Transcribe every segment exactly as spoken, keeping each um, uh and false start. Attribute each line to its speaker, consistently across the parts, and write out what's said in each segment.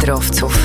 Speaker 1: wędrowców.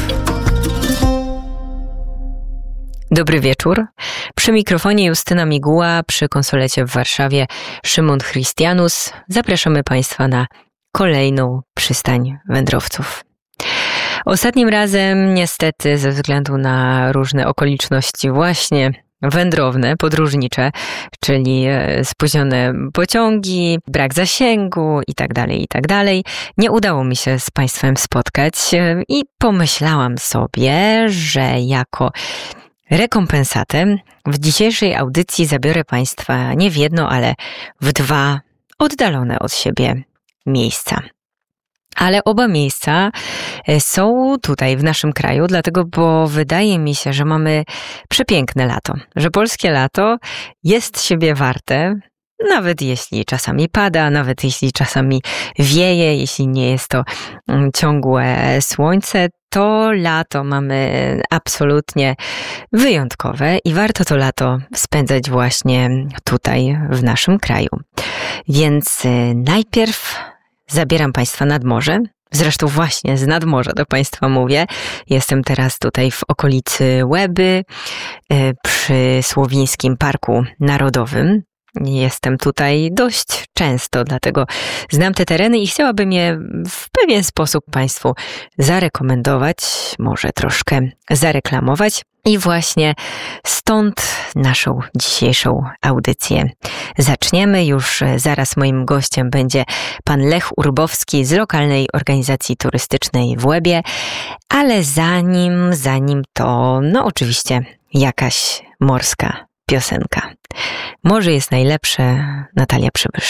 Speaker 1: Dobry wieczór. Przy mikrofonie Justyna Miguła, przy konsolecie w Warszawie Szymon Chrystianus. Zapraszamy Państwa na kolejną przystań wędrowców. Ostatnim razem niestety ze względu na różne okoliczności właśnie wędrowne, podróżnicze, czyli spóźnione pociągi, brak zasięgu i tak dalej, i tak dalej. Nie udało mi się z Państwem spotkać i pomyślałam sobie, że jako rekompensatę w dzisiejszej audycji zabiorę Państwa nie w jedno, ale w dwa oddalone od siebie miejsca. Ale oba miejsca są tutaj w naszym kraju, dlatego, bo wydaje mi się, że mamy przepiękne lato, że polskie lato jest siebie warte, nawet jeśli czasami pada, nawet jeśli czasami wieje, jeśli nie jest to ciągłe słońce, to lato mamy absolutnie wyjątkowe i warto to lato spędzać właśnie tutaj w naszym kraju. Więc najpierw zabieram Państwa nad morze. Zresztą właśnie z nadmorza do Państwa mówię. Jestem teraz tutaj w okolicy Łeby, przy Słowińskim Parku Narodowym. Jestem tutaj dość często, dlatego znam te tereny i chciałabym je w pewien sposób Państwu zarekomendować, może troszkę zareklamować. I właśnie stąd naszą dzisiejszą audycję zaczniemy. Już zaraz moim gościem będzie pan Lech Urbowski z lokalnej organizacji turystycznej w Łebie, ale zanim, zanim to, no oczywiście jakaś morska piosenka. Morze jest najlepsze, Natalia Przybysz.